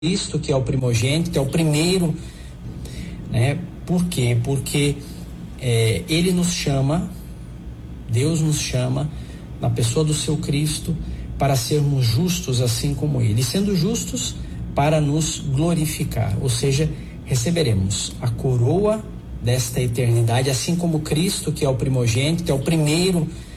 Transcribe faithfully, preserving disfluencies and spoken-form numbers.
Cristo, que é o primogênito, é o primeiro, né? Por quê? Porque é, ele nos chama, Deus nos chama, na pessoa do seu Cristo, para sermos justos assim como ele. E sendo justos, para nos glorificar, ou seja, receberemos a coroa desta eternidade, assim como Cristo, que é o primogênito, é o primeiro